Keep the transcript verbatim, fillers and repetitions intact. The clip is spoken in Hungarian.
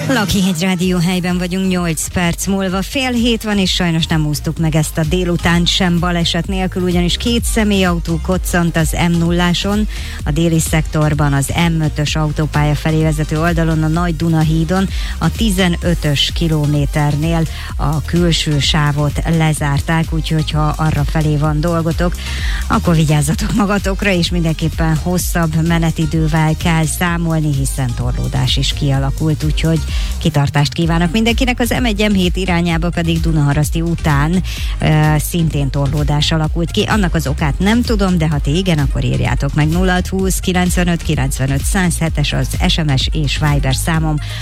Lakihegy Rádió helyben vagyunk, nyolc perc múlva fél hét van, és sajnos nem úsztuk meg ezt a délutánt sem baleset nélkül, ugyanis két személyautó koccant az em nulláson, a déli szektorban az em ötös autópálya felé vezető oldalon, a Nagy Duna hídon, a tizenötös kilométernél a külső sávot lezárták, úgyhogy ha arra felé van dolgotok, akkor vigyázzatok magatokra, és mindenképpen hosszabb menetidővel kell számolni, hiszen torlódás is kialakult, úgyhogy kitartást kívánok mindenkinek. Az em egy em hét irányába pedig Dunaharaszti után e, szintén torlódás alakult ki. Annak az okát nem tudom, de ha ti igen, akkor írjátok meg. Nulla hat húsz kilencvenöt kilencvenöt száz hetes az es em es és Viber számom.